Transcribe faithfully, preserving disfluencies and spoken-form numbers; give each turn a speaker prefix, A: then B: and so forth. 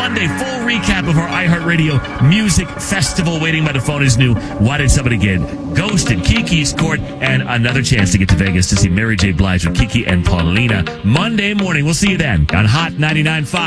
A: Monday, full recap of our iHeartRadio Music Festival. Waiting by the phone is new. Why Did Somebody Get Ghosted? Kiki's Court, and another chance to get to Vegas to see Mary J. Blige with Kiki and Paulina. Monday morning. We'll see you then on Hot ninety-nine point five.